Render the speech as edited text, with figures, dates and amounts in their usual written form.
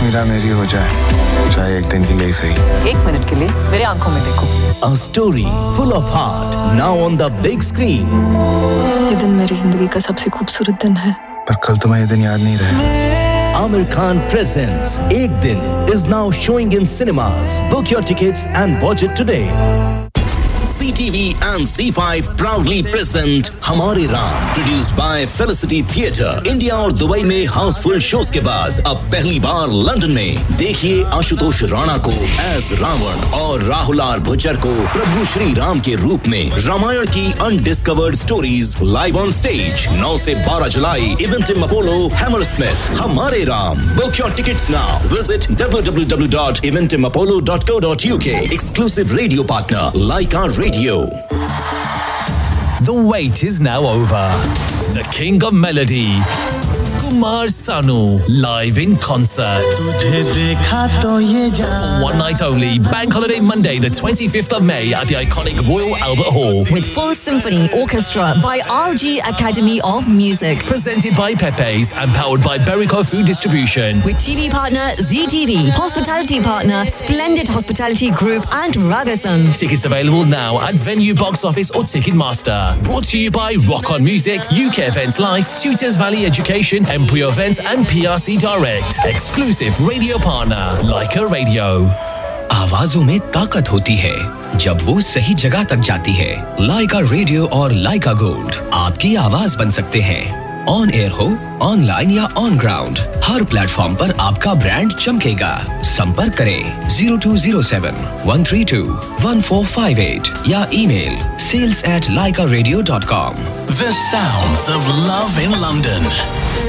मीरा मेरी हो जाए, चाहे एक दिन के लिए सही। एक मिनट के लिए मेरे आंखों में देखो। A story full of heart, now on the big screen. ये दिन मेरी जिंदगी का सबसे खूबसूरत दिन है। पर कल तुम्हें ये दिन याद नहीं रहेगा। Amir Khan presents Ek Din is now showing in cinemas. Book your tickets and watch it today. CTV and C5 proudly present हमारे Ram, produced by Felicity Theatre. India और दुबई में हाउसफुल शोज के बाद अब पहली बार लंदन में देखिए आशुतोष राणा को एज रावण और राहुल आर भुज्जर को प्रभु श्री राम के रूप में रामायण की undiscovered stories live on stage 9 से 12 जुलाई इवेंटिम अपोलो हैमरस्मिथ। हमारे Ram, book your tickets now, visit www.eventimapollo.co.uk. Exclusive radio partner Laika Radio. The wait is now over. The king of melody, Kumar Sanu, live in concert. For one night only, Bank Holiday Monday, the 25th of May at the iconic Royal Albert Hall. With full symphony orchestra by RG Academy of Music. Presented by Pepe's and powered by Berico Food Distribution. With TV partner ZTV, hospitality partner Splendid Hospitality Group and Ragasam. Tickets available now at Venue Box Office or Ticketmaster. Brought to you by Rock On Music, UK Events Life, Tutors Valley Education, Embryo Events and PRC Direct. Exclusive radio partner, Laika Radio. आवाजों में ताकत होती है जब वो सही जगह तक जाती है। लाइका रेडियो और लाइका गोल्ड आपकी आवाज बन सकते हैं। ऑन एयर हो, ऑनलाइन या ऑन ग्राउंड, हर प्लेटफॉर्म पर आपका ब्रांड चमकेगा। संपर्क करें 0207-132-1458 या email sales@laikaradio.com. The sounds of love in London.